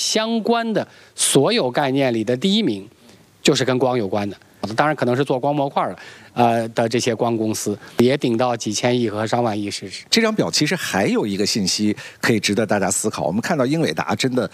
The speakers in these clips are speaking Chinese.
相关的所有概念里的第一名，就是跟光有关的。当然可能是做光模块的这些光公司也顶到几千亿和上万亿市值。 这张表其实还有一个信息可以值得大家思考。我们看到英伟达真的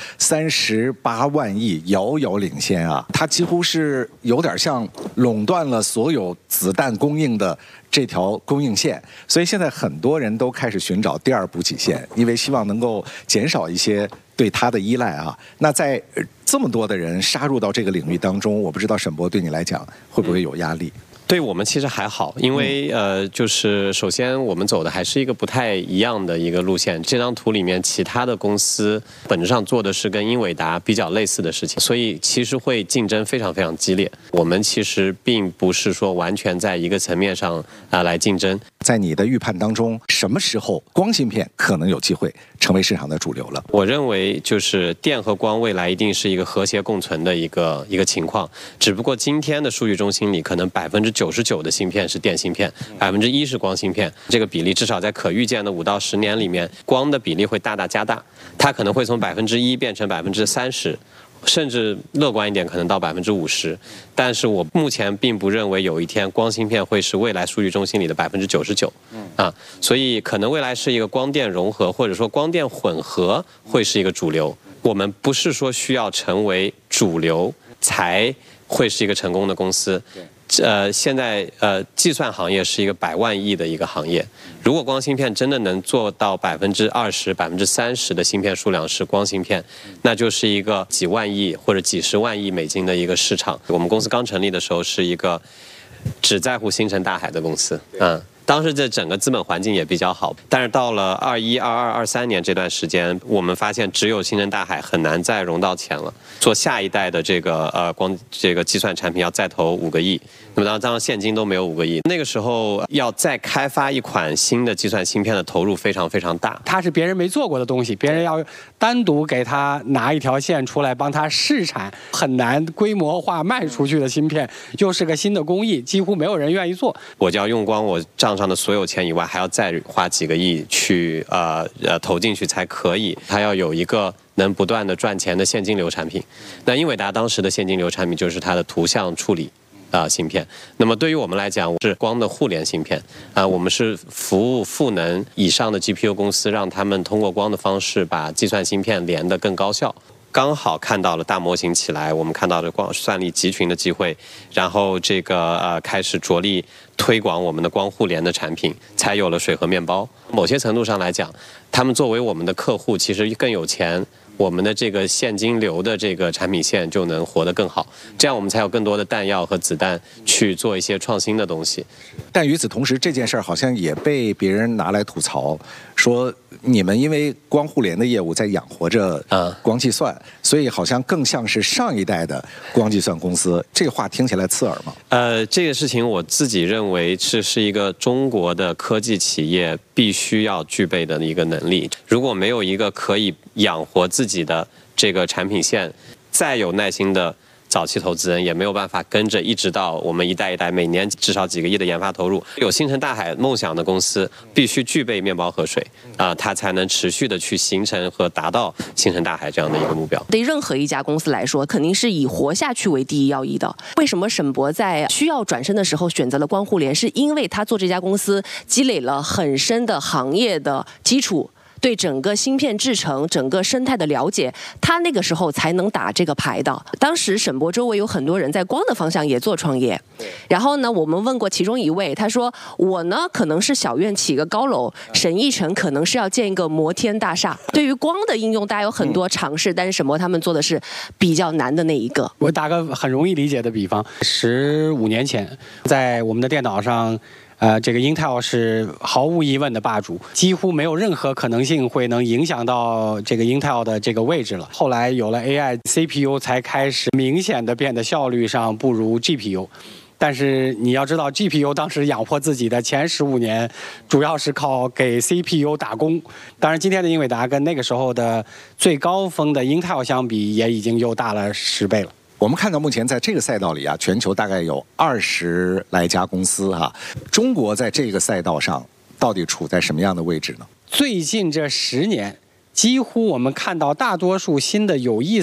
38万亿遥遥领先啊，它几乎是有点像垄断了所有子弹供应的这条供应线，所以现在很多人都开始寻找第二补给线，因为希望能够减少一些对它的依赖啊。那在这么多的人杀入到这个领域当中，我不知道沈博对你来讲会不会有压力？ 对我们其实还好，因为就是首先我们走的还是一个不太一样的一个路线。这张图里面其他的公司本质上做的是跟英伟达比较类似的事情，所以其实会竞争非常非常激烈。我们其实并不是说完全在一个层面上来竞争。 在你的预判当中，什么时候光芯片可能有机会成为市场的主流了？ 我认为就是电和光未来一定是一个和谐共存的一个情况，只不过今天的数据中心里可能99%的芯片是电芯片，1%是光芯片，这个比例至少在可预见的5到10年里面，光的比例会大大加大，它可能会从1%变成30%。甚至乐观一点，可能到50%，但是我目前并不认为有一天光芯片会是未来数据中心里的99%，所以可能未来是一个光电融合或者说光电混合会是一个主流。我们不是说需要成为主流才会是一个成功的公司。现在计算行业是一个100万亿的一个行业，如果光芯片真的能做到20%、30%的芯片数量是光芯片，那就是一个几万亿或者几十万亿美金的一个市场。我们公司刚成立的时候是一个只在乎星辰大海的公司，当时这整个资本环境也比较好，但是到了21、22、23年这段时间，我们发现只有星辰大海很难再融到钱了。做下一代的这个这个计算产品要再投5个亿，那么当然现金都没有5个亿。那个时候要再开发一款新的计算芯片的投入非常非常大。 它是别人没做过的东西，别人要单独给他拿一条线出来帮他试产，很难规模化卖出去的芯片，又是个新的工艺，几乎没有人愿意做。 我就要用光我账上的所有钱以外，还要再花几个亿去投进去才可以。它要有一个能不断的赚钱的现金流产品。那英伟达当时的现金流产品就是它的图像处理芯片。那么对于我们来讲是光的互联芯片我们是服务赋能以上的 GPU 公司，让他们通过光的方式把计算芯片连得更高效。刚好看到了大模型起来，我们看到了光算力集群的机会，然后这个开始着力推广我们的光互联的产品，才有了水和面包。某些程度上来讲，他们作为我们的客户，其实更有钱，我们的这个现金流的这个产品线就能活得更好，这样我们才有更多的弹药和子弹去做一些创新的东西。 但与此同时，这件事儿好像也被别人拿来吐槽，说你们因为光互联的业务在养活着光计算，所以好像更像是上一代的光计算公司。这话听起来刺耳吗？ 这个事情我自己认为是一个中国的科技企业必须要具备的一个能力。如果没有一个可以养活自己的这个产品线，再有耐心的早期投资人也没有办法跟着一直到我们一代一代每年至少几个亿的研发投入。有星辰大海梦想的公司必须具备面包和水它才能持续的去形成和达到星辰大海这样的一个目标。 对任何一家公司来说，肯定是以活下去为第一要义的。为什么沈博在需要转身的时候选择了光互联？是因为他做这家公司积累了很深的行业的基础，对整个芯片制程、整个生态的了解，他那个时候才能打这个牌的。当时沈博周围有很多人在光的方向也做创业，然后呢，我们问过其中一位，他说我呢可能是小院起个高楼，沈奕辰可能是要建一个摩天大厦。对于光的应用，大家有很多尝试，但是沈博他们做的是比较难的那一个。 我打个很容易理解的比方，15年前，在我们的电脑上。这个 Intel 是毫无疑问的霸主，几乎没有任何可能性会能影响到这个 Intel 的这个位置了。后来有了 AI CPU 才开始明显的变得效率上不如 GPU。但是你要知道 GPU 当时养活自己的前15年主要是靠给 CPU 打工。当然今天的英伟达跟那个时候的最高峰的 Intel 相比也已经又大了10倍了。 我们看到目前在这个赛道里全球大概有20来家公司中国在这个赛道上到底处在什么样的位置呢？ 最近这10年，几乎我们看到大多数新的有意